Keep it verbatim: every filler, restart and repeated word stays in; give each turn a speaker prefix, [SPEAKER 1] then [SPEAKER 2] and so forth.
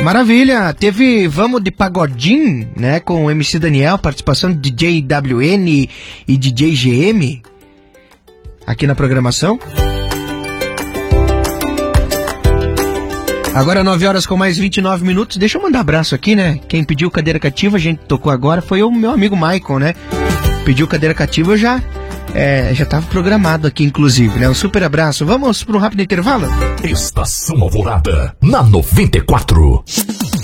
[SPEAKER 1] Maravilha, teve Vamos de Pagodim, né, com o M C Daniel, participação de D J W N e D J G M aqui na programação. Agora nove horas com mais vinte e nove minutos. Deixa eu mandar abraço aqui, né? Quem pediu cadeira cativa, a gente tocou agora, foi o meu amigo Michael, né? Pediu cadeira cativa, eu já é, já estava programado aqui, inclusive, né? Um super abraço. Vamos para um rápido intervalo?
[SPEAKER 2] Estação Alvorada, na noventa e quatro.